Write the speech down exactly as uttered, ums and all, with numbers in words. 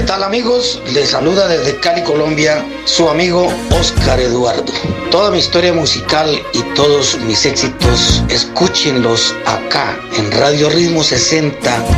tal, amigos? Les saluda desde Cali, Colombia, su amigo Oscar Eduardo. Toda mi historia musical y todos mis éxitos, escúchenlos acá en Radio Ritmo sesenta.